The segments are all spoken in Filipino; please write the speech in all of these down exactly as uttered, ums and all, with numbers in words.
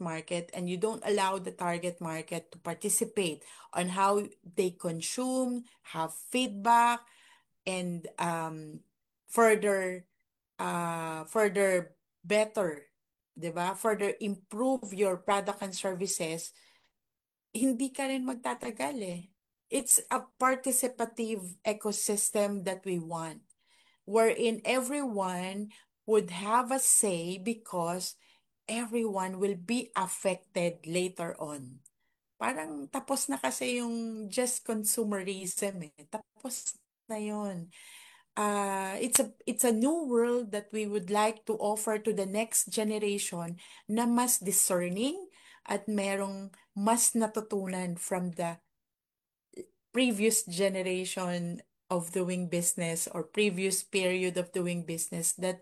market and you don't allow the target market to participate on how they consume, have feedback, and um, further uh, further better, 'di ba? Further improve your product and services, hindi ka rin magtatagal eh. It's a participative ecosystem that we want, wherein everyone would have a say because everyone will be affected later on. Parang tapos na kasi yung just consumerism eh. Tapos na yun. Uh, it's a it's a new world that we would like to offer to the next generation na mas discerning at merong mas natutunan from the previous generation of doing business or previous period of doing business that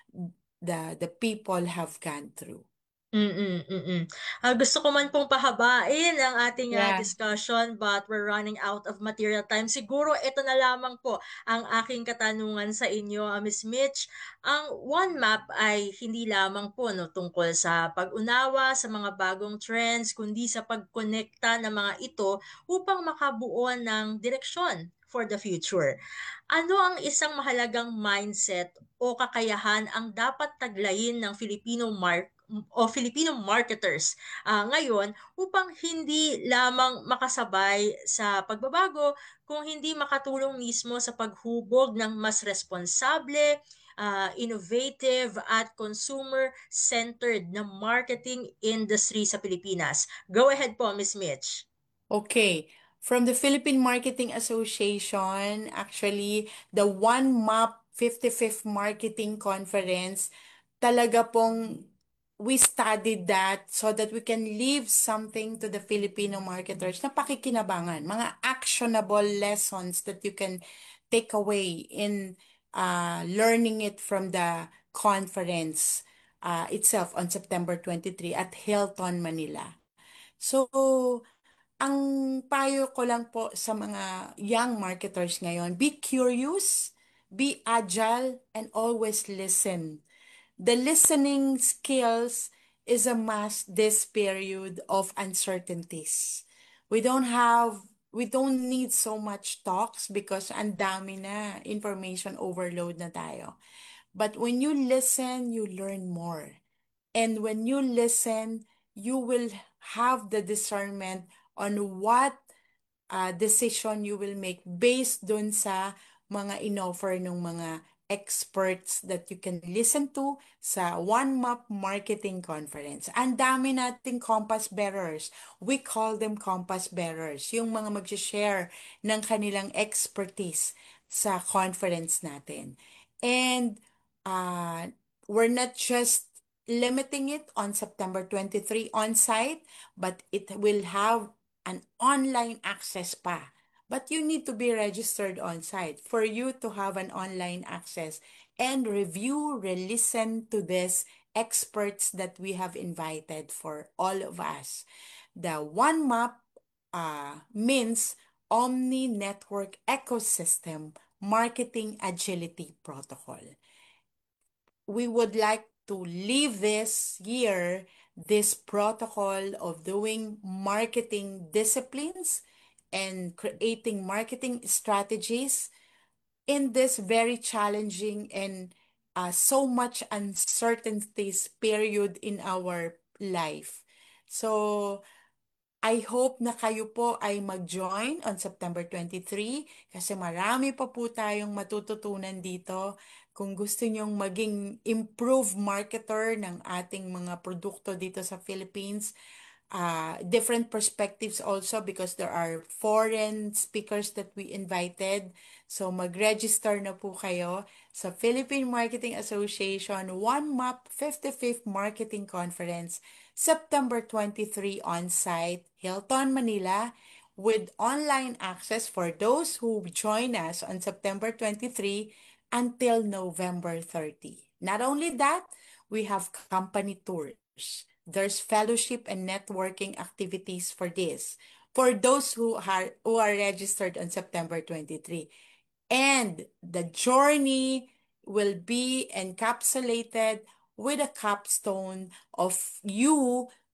the the people have gone through. Mm, mm. Ah, gusto ko man pong pahabain ang ating ah, Yeah. discussion but we're running out of material time. Siguro ito na lamang po ang aking katanungan sa inyo, ah, Miss Mitch. Ang One Map ay hindi lamang po no, tungkol sa pag-unawa sa mga bagong trends, kundi sa pagkonekta ng mga ito upang makabuo ng direksyon for the future. Ano ang isang mahalagang mindset o kakayahan ang dapat taglayin ng Filipino mark o Filipino marketers ah, ngayon upang hindi lamang makasabay sa pagbabago kung hindi makatulong mismo sa paghubog ng mas responsable, ah, innovative at consumer-centered na marketing industry sa Pilipinas. Go ahead po, Miss Mitch. Okay. From the Philippine Marketing Association, actually, the One Map fifty-fifth Marketing Conference, talaga pong we studied that so that we can leave something to the Filipino marketers na pakikinabangan, mga actionable lessons that you can take away in uh, learning it from the conference uh, itself on September twenty-third at Hilton, Manila. So, ang payo ko lang po sa mga young marketers ngayon, be curious, be agile, and always listen. The listening skills is a must this period of uncertainties. We don't have, we don't need so much talks because ang dami na, information overload na tayo. But when you listen, you learn more. And when you listen, you will have the discernment on what uh, decision you will make based dun sa mga inoffer ng mga experts that you can listen to sa One Map Marketing Conference. Ang dami nating compass bearers. We call them compass bearers. Yung mga mag-share ng kanilang expertise sa conference natin. And uh, we're not just limiting it on September twenty-third on-site, but it will have an online access pa. But you need to be registered on site for you to have an online access and review, re-listen to these experts that we have invited for all of us. The One Map uh, means Omni Network Ecosystem Marketing Agility Protocol. We would like to leave this year this protocol of doing marketing disciplines and creating marketing strategies in this very challenging and uh, so much uncertainties period in our life. So I hope na kayo po ay mag-join on September twenty-third kasi marami pa po tayong matututunan dito. Kung gusto nyong maging improved marketer ng ating mga produkto dito sa Philippines, uh, different perspectives also because there are foreign speakers that we invited. So mag-register na po kayo sa Philippine Marketing Association One Map fifty-fifth Marketing Conference, September twenty-third on-site, Hilton, Manila, with online access for those who join us on September twenty-third until November thirtieth. Not only that, we have company tours. There's fellowship and networking activities for this, for those who are, who are registered on September twenty-third. And the journey will be encapsulated with a capstone of you